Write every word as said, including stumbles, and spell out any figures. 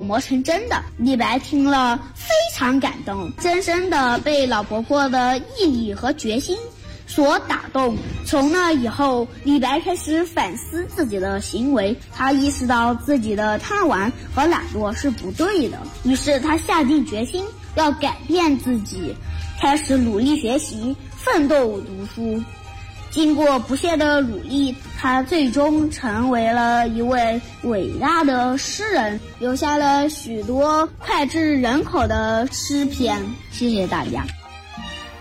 磨成针的。李白听了非常感动，深深的被老婆婆的毅力和决心所打动。从那以后，李白开始反思自己的行为，他意识到自己的贪玩和懒惰是不对的，于是他下定决心要改变自己，开始努力学习，奋斗读书。经过不懈的努力，他最终成为了一位伟大的诗人，留下了许多脍炙人口的诗篇。谢谢大家。